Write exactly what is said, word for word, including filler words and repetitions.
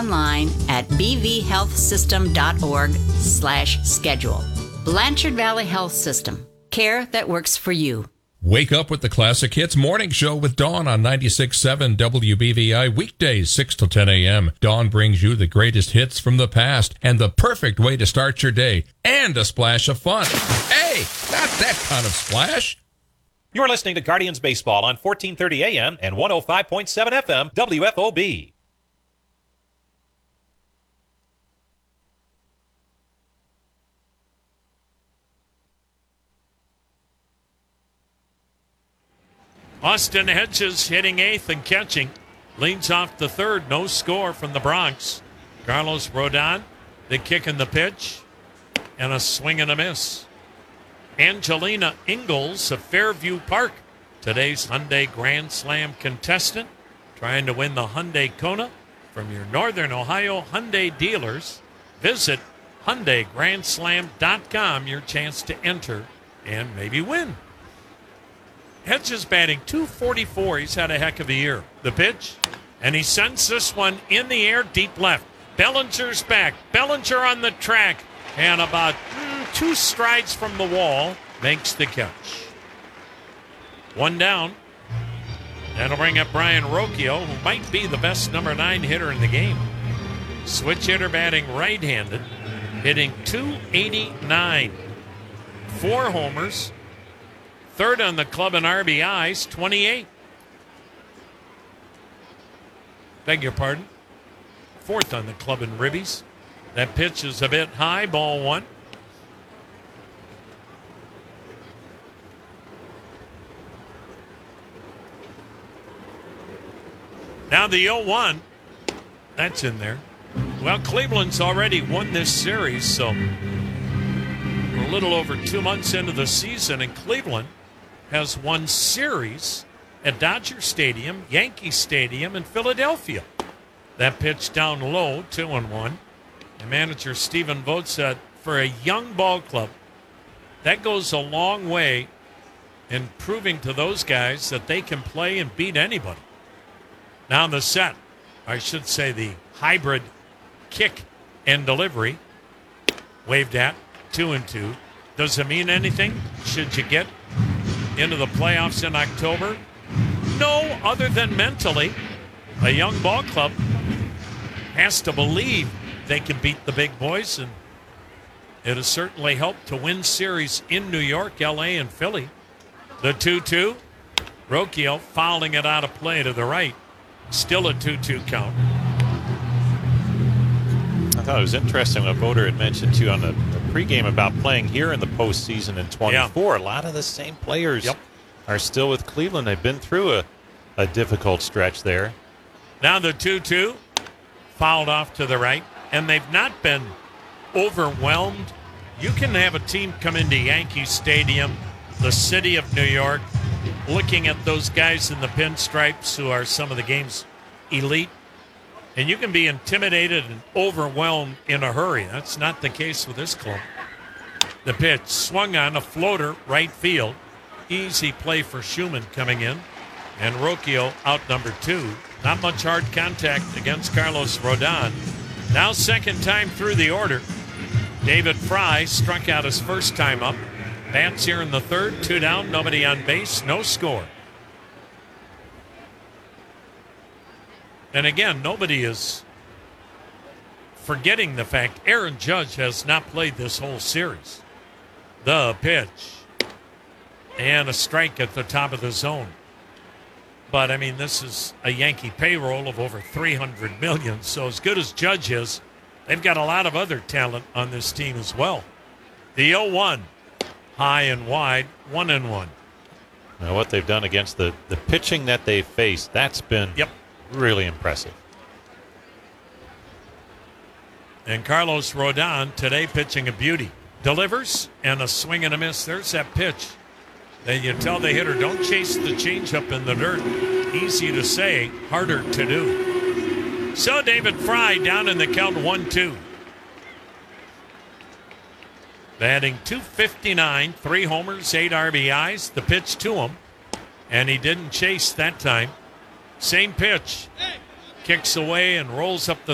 online at b v health system dot org slash schedule. Blanchard Valley Health System. Care that works for you. Wake up with the Classic Hits Morning Show with Dawn on ninety-six point seven W B V I, weekdays six to ten a.m. Dawn brings you the greatest hits from the past and the perfect way to start your day, and a splash of fun. Hey, not that kind of splash. You're listening to Guardians Baseball on fourteen thirty A M and one oh five point seven F M W F O B. Austin Hedges hitting eighth and catching. Leads off the third. No score from the Bronx. Carlos Rodon, the kick and the pitch, and a swing and a miss. Angelina Ingalls of Fairview Park, today's Hyundai Grand Slam contestant, trying to win the Hyundai Kona from your Northern Ohio Hyundai dealers. Visit Hyundai Grand Slam dot com, your chance to enter and maybe win. Hedges batting two forty-four. He's had a heck of a year. The pitch, and he sends this one in the air, deep left. Bellinger's back. Bellinger on the track, and about mm, two strides from the wall, makes the catch. One down. That'll bring up Brian Rocchio, who might be the best number nine hitter in the game. Switch hitter batting right-handed, hitting two eighty-nine. Four homers. Third on the club in R B Is, twenty-eight. Beg your pardon. Fourth on the club in ribbies. That pitch is a bit high, ball one. Now the oh one. That's in there. Well, Cleveland's already won this series, so we're a little over two months into the season, and Cleveland has won series at Dodger Stadium, Yankee Stadium, and Philadelphia. That pitch down low, two and one. And manager Stephen Vogt said, for a young ball club, that goes a long way in proving to those guys that they can play and beat anybody. Now the set, I should say the hybrid kick and delivery, waved at, two and two. Does it mean anything? Should you get into the playoffs in October? No, other than mentally. A young ball club has to believe they can beat the big boys, and it has certainly helped to win series in New York, L A, and Philly. The two two. Rocchio fouling it out of play to the right. Still a two two count. I thought it was interesting what Voter had mentioned, too, on the, the pregame about playing here in the postseason in twenty-four. Yeah. A lot of the same players yep. are still with Cleveland. They've been through a, a difficult stretch there. Now the two two, fouled off to the right, and they've not been overwhelmed. You can have a team come into Yankee Stadium, the city of New York, looking at those guys in the pinstripes who are some of the game's elite, and you can be intimidated and overwhelmed in a hurry. That's not the case with this club. The pitch swung on, a floater, right field. Easy play for Schumann coming in. And Rocchio out number two. Not much hard contact against Carlos Rodon. Now second time through the order. David Fry struck out his first time up. Bats here in the third, two down, nobody on base, no score. And again, nobody is forgetting the fact Aaron Judge has not played this whole series. The pitch. And a strike at the top of the zone. But, I mean, this is a Yankee payroll of over three hundred million dollars. So as good as Judge is, they've got a lot of other talent on this team as well. The oh one. High and wide, one and one. Now what they've done against the, the pitching that they've faced, that's been yep. really impressive. And Carlos Rodon today pitching a beauty. Delivers and a swing and a miss. There's that pitch. Then you tell the hitter, don't chase the changeup in the dirt. Easy to say, harder to do. So David Fry down in the count one two. Batting two fifty-nine, three homers, eight R B Is. The pitch to him, and he didn't chase that time. Same pitch. Kicks away and rolls up the